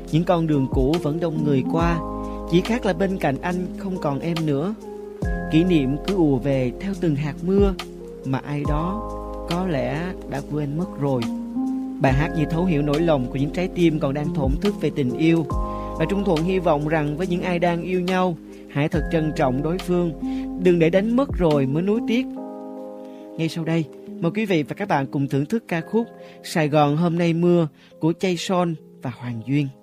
Những con đường cũ vẫn đông người qua, chỉ khác là bên cạnh anh không còn em nữa. Kỷ niệm cứ ùa về theo từng hạt mưa mà ai đó có lẽ đã quên mất rồi. Bài hát như thấu hiểu nỗi lòng của những trái tim còn đang thổn thức về tình yêu. Và Trung Thuận hy vọng rằng với những ai đang yêu nhau, hãy thật trân trọng đối phương, đừng để đánh mất rồi mới nuối tiếc. Ngay sau đây, mời quý vị và các bạn cùng thưởng thức ca khúc Sài Gòn hôm nay mưa của Chay Son và Hoàng Duyên.